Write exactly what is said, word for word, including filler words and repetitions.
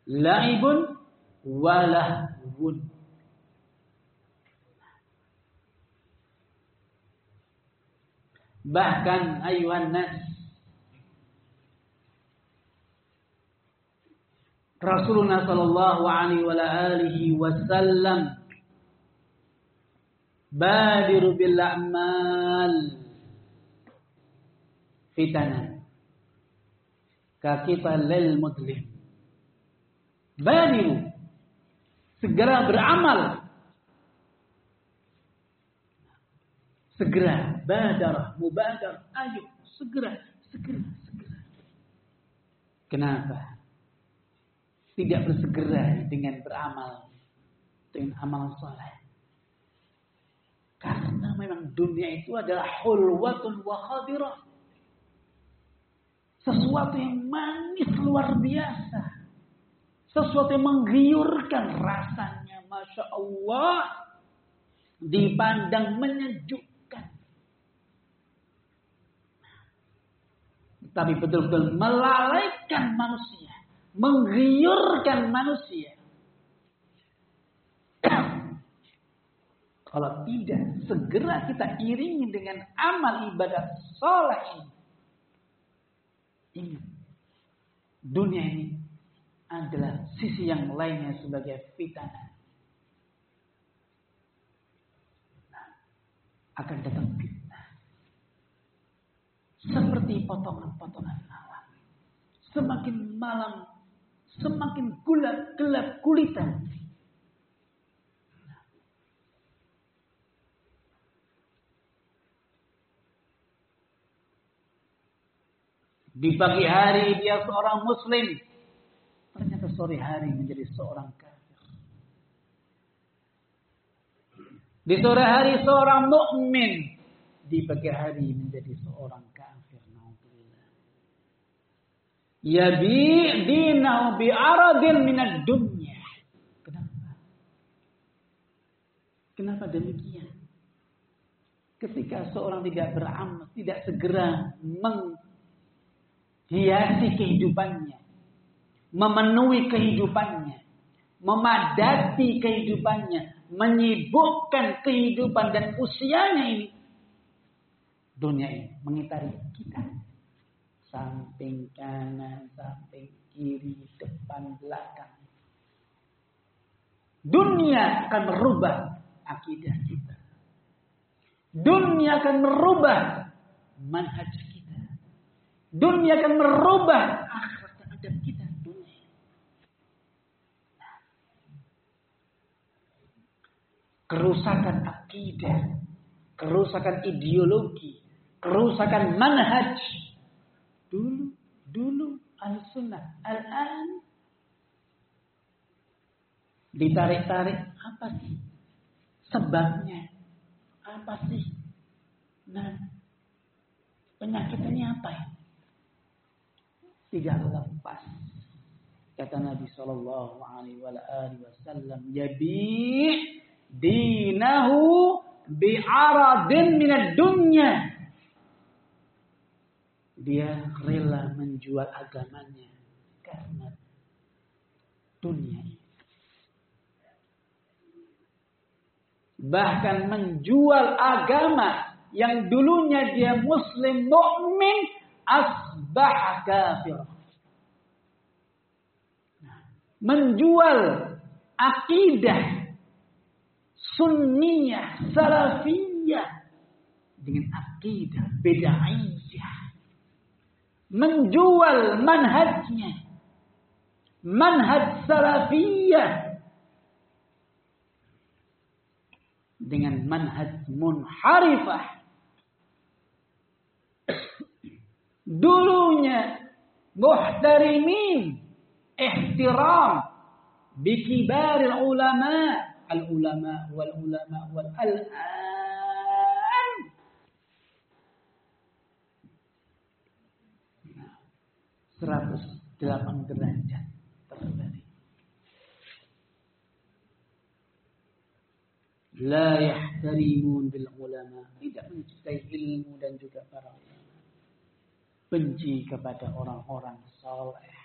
la'ibun walahwun. Bahkan ayuhan nas, Rasulullah sallallahu alaihi wa alihi wasallam badiru bil a'mal fitanan ka qitalil mudlim. Badiru, segera beramal. Segera, badarah, mubadar, ayo, segera, segera, segera. Kenapa? Tidak bersegera dengan beramal, dengan amal soleh. Karena memang dunia itu adalah hulwatun wa khadirah. Sesuatu yang manis luar biasa. Sesuatu yang menggiurkan rasanya. Masya Allah. Dipandang menyejukkan. Tapi betul-betul melalaikan manusia. Menggiurkan manusia. Kalau tidak, segera kita iringi dengan amal ibadah soleh ini. Ingat, dunia ini adalah sisi yang lainnya sebagai fitnah. Nah, akan datang fitnah. Seperti potongan-potongan awan. Semakin malam, semakin gelap, gelap gulita. Di pagi hari dia seorang muslim. Ternyata sore hari menjadi seorang kafir. Di sore hari seorang mukmin. Di pagi hari menjadi seorang kafir. Nauzubillah. Yabi dinahu bi aradin minad dunya. Kenapa? Kenapa demikian? Ketika seorang tidak beramal, tidak segera meng hiasi kehidupannya, memenuhi kehidupannya, memadati kehidupannya, menyibukkan kehidupan dan usianya ini. Dunia ini mengitari kita. Samping kanan, samping kiri, depan, belakang. Dunia akan merubah akidah kita. Dunia akan merubah manhaj kita. Dunia akan merubah akhlak dan adab kita. Dunia. Kerusakan akidah, kerusakan ideologi, kerusakan manhaj. Dulu, dulu al-sunnah, al-an ditarik-tarik. Apa sih sebabnya? Apa sih? Nah, penyakit ini apa ya? Tidak lepas. Kata Nabi sallallahu alaihi wasallam, "Yabi dinahu bi'aradin minad dunya." Dia rela menjual agamanya karena dunia ini. Bahkan menjual agama yang dulunya dia muslim mukmin, asbah kafir. Menjual akidah sunniyah, salafiyah dengan akidah bid'ahiyah. Menjual manhajnya, manhaj salafiyah dengan manhaj munharifah. Dulunya muhtarimin, ihtiram bikibaril ulama, al ulama wal ulama wal al'an seratus delapan derajat terbalik. La yahtarimun bil ulama, tidak mencintai ilmu dan juga para ulama. Benci kepada orang-orang saleh.